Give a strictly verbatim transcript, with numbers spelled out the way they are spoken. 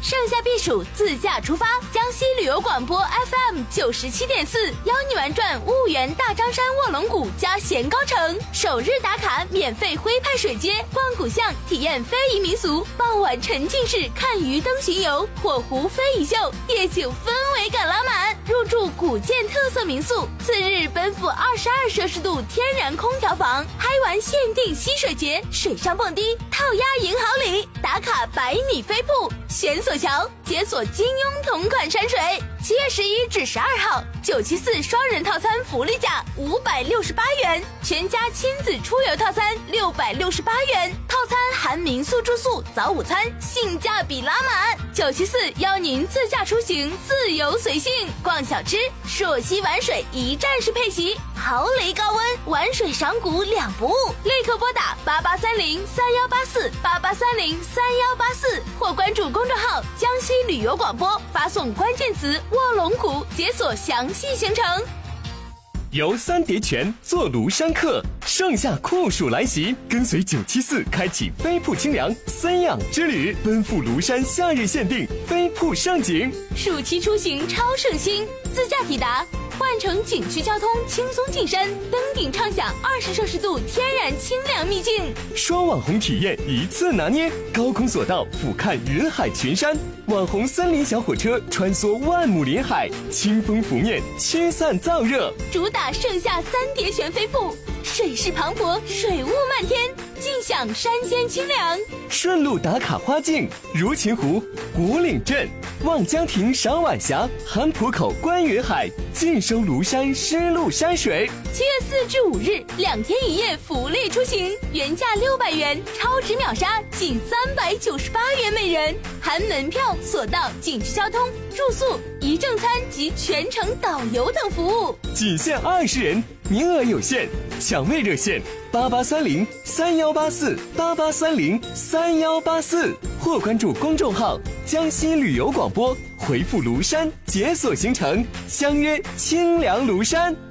盛夏避暑，自驾出发。江西旅游广播 F M 九十七点四，邀你玩转婺源大张山卧龙谷加咸高城，首日打卡免费徽派水街，逛古巷，体验非遗民俗，傍晚沉浸式看鱼灯巡游，火湖非遗秀，夜景氛围感拉满。入住古建特色民宿，次日奔赴二十二摄氏度天然空调房，嗨玩限定溪水节，水上蹦迪，套鸭赢好礼，打卡百米飞瀑，悬索桥，解锁金庸同款山水。七月十一至十二号，九七四双人套餐福利价五百六十八元，全家亲子出游套餐六百六十八元，套餐含民宿住宿、早午餐，性价比拉满。九七四邀您自驾出行，自由随性，逛小吃，朔溪玩水一站式配席，豪雷高温，玩水赏古两不误。立刻拨打八八三零三幺八四八八三零三幺八四，或关注公众号江西旅游广播，发送关键词卧龙谷，解锁详细行程。 游三叠泉，坐庐山客，盛夏酷暑来袭，跟随九七四开启飞瀑清凉森养之旅，奔赴庐山夏日限定飞瀑盛景。 暑期出行超省心，自驾抵达，换乘景区交通轻松进山，登顶畅享二十摄氏度天然清凉秘境。 双网红体验一次拿捏，高空索道俯瞰云海群山，网红森林小火车穿梭万亩林海，清风拂面，驱散燥热。 主打盛夏三叠泉飞瀑，水势磅礴，水雾漫天，尽享山间清凉。 顺路打卡花境，如琴湖、古岭镇、望江亭赏晚霞，韩浦口观云海，尽收庐山湿漉山水。 七月四至五日，两天一夜福利出行，原价六百元，超值秒杀仅三百九十八元每人，含门票、索道、景区交通、住宿、一正餐及全程导游等服务， 仅限二十人，名额有限，抢位热线八八三零三幺八四八八三零三幺八四，或关注公众号江西旅游广播，回复庐山解锁行程，相约清凉庐山。